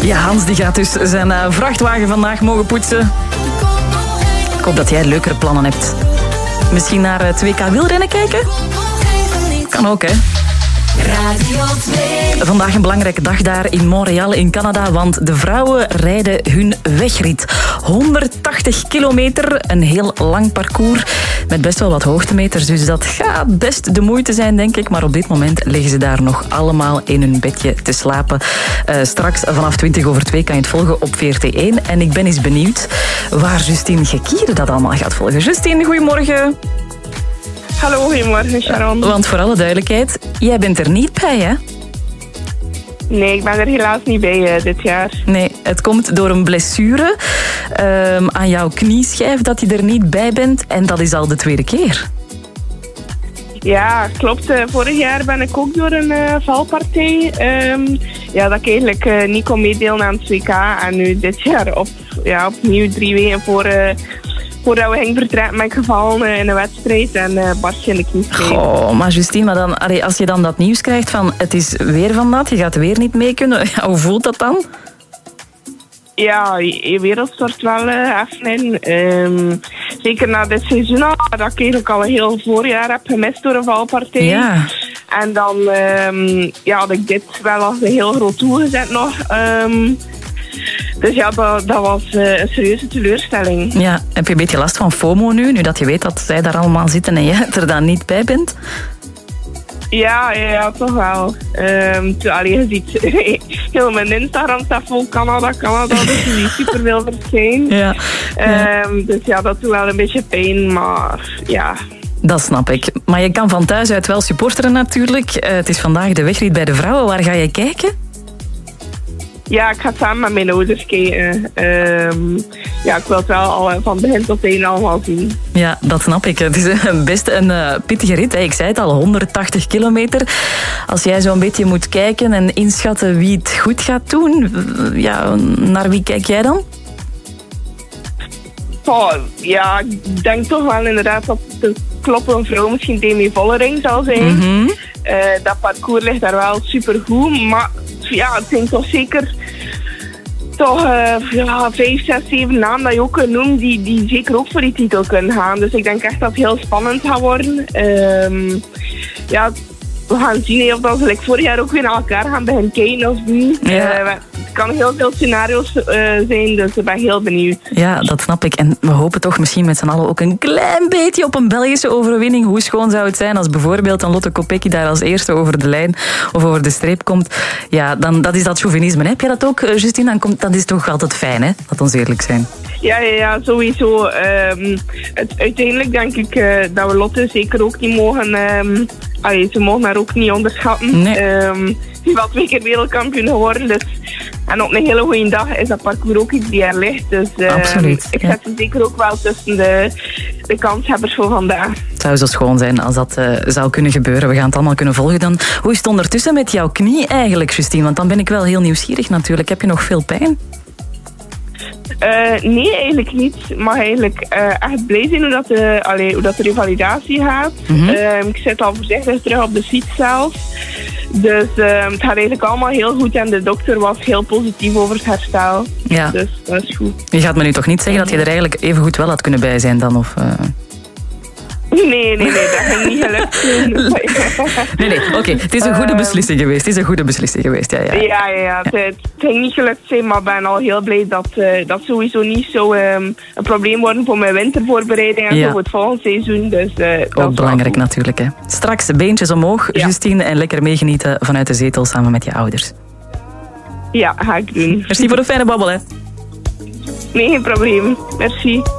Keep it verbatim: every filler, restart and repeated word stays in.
Ja, Hans die gaat dus zijn uh, vrachtwagen vandaag mogen poetsen. Ik hoop dat jij leukere plannen hebt. Misschien naar het W K wielrennen kijken? Kan ook, hè? Radio twee. Vandaag een belangrijke dag daar in Montreal in Canada, want de vrouwen rijden hun wegrit. honderdtachtig kilometer, een heel lang parcours met best wel wat hoogtemeters, dus dat gaat best de moeite zijn, denk ik. Maar op dit moment liggen ze daar nog allemaal in hun bedje te slapen. Uh, straks vanaf twintig over twee kan je het volgen op V R T één. En ik ben eens benieuwd waar Justine Gekiere dat allemaal gaat volgen. Justine, goedemorgen. Hallo, goedemorgen Sharon. Want voor alle duidelijkheid, jij bent er niet bij, hè? Nee, ik ben er helaas niet bij uh, dit jaar. Nee, het komt door een blessure um, aan jouw knieschijf dat je er niet bij bent. En dat is al de tweede keer. Ja, klopt. Uh, vorig jaar ben ik ook door een uh, valpartij. Um, ja, dat ik eigenlijk uh, niet kon meedelen aan het W K. En nu dit jaar op, ja, opnieuw drie weken voor... Uh, Voordat we gingen vertrekken, ben ik gevallen in een wedstrijd en uh, barstje in de knie. Oh, maar Justine, maar dan, allee, als je dan dat nieuws krijgt van het is weer van dat, je gaat weer niet mee kunnen, ja, hoe voelt dat dan? Ja, je wereld stort wel uh, even in. Um, zeker na dit seizoen al, dat ik eigenlijk al een heel voorjaar heb gemist door een valpartij. Ja. En dan um, ja, had ik dit wel als een heel groot doel gezet nog. Um, Dus ja, dat, dat was uh, een serieuze teleurstelling. Ja, heb je een beetje last van FOMO nu, nu dat je weet dat zij daar allemaal zitten en jij er dan niet bij bent? Ja, ja, ja toch wel. Um, allee, je ziet heel mijn Instagram staat vol Canada, Canada, dus je ziet superveel verschijnen. Ja, ja. Um, dus ja, dat doet wel een beetje pijn, maar ja... Dat snap ik. Maar je kan van thuis uit wel supporteren natuurlijk. Uh, het is vandaag de wegrit bij de vrouwen. Waar ga je kijken? Ja, ik ga samen met mijn ouders kijken. Um, ja, ik wil het wel al van begin tot eind allemaal zien. Ja, dat snap ik. Het is best een uh, pittige rit. Hè. Ik zei het al, honderdtachtig kilometer. Als jij zo'n beetje moet kijken en inschatten wie het goed gaat doen, ja, naar wie kijk jij dan? Oh, ja, ik denk toch wel inderdaad dat de kloppende vrouw misschien Demi Vollering zal zijn. Mm-hmm. Uh, dat parcours ligt daar wel supergoed, maar ja, het zijn toch zeker toch uh, ja, vijf, zes, zeven namen dat je ook kunt noemen die, die zeker ook voor die titel kunnen gaan. Dus ik denk echt dat het heel spannend gaat worden. Um, ja, we gaan zien of dat ze like, vorig jaar ook weer naar elkaar gaan beginnen kijken of niet. Ja. Uh, het kan heel veel scenario's uh, zijn, dus ik ben heel benieuwd. Ja, dat snap ik. En we hopen toch misschien met z'n allen ook een klein beetje op een Belgische overwinning. Hoe schoon zou het zijn als bijvoorbeeld een Lotte Kopecky daar als eerste over de lijn of over de streep komt. Ja, dan dat is dat chauvinisme. Heb je dat ook, Justine? Dan komt, dat is toch altijd fijn, hè? Laat ons eerlijk zijn. Ja, ja, ja, sowieso. Um, het, uiteindelijk denk ik uh, dat we Lotte zeker ook niet mogen... Um, allee, ze mogen haar ook niet onderschatten. Nee. Um, ze is wel twee keer wereldkampioen geworden. Dus, en op een hele goede dag is dat parcours ook iets die er ligt. Dus um, Absoluut, ik ja. zet ze zeker ook wel tussen de, de kanshebbers voor vandaag. Het zou zo schoon zijn als dat uh, zou kunnen gebeuren. We gaan het allemaal kunnen volgen dan. Hoe is het ondertussen met jouw knie eigenlijk, Justine? Want dan ben ik wel heel nieuwsgierig natuurlijk. Heb je nog veel pijn? Uh, nee, eigenlijk niet. Ik mag eigenlijk uh, echt blij zijn hoe, dat de, allee, hoe dat de revalidatie gaat. Mm-hmm. Uh, ik zit al voorzichtig terug op de fiets zelf. Dus uh, het gaat eigenlijk allemaal heel goed en de dokter was heel positief over het herstel. Ja. Dus dat is goed. Je gaat me nu toch niet zeggen dat je er eigenlijk even goed wel had kunnen bij zijn dan? Of, uh... Nee, nee, nee, dat ging niet gelukt. nee, nee, oké. Okay. Het is een goede beslissing geweest. Het is een goede beslissing geweest, ja. Ja, ja, ja, ja. Het, het ging niet gelukt zijn, maar ik ben al heel blij dat uh, dat sowieso niet zo um, een probleem wordt voor mijn wintervoorbereiding en ja. zo voor het volgende seizoen. Dus, uh, dat ook belangrijk natuurlijk, hè. Straks beentjes omhoog, ja. Justine, en lekker meegenieten vanuit de zetel samen met je ouders. Ja, ga ik doen. Merci voor de fijne babbel, hè. Nee, geen probleem. Merci.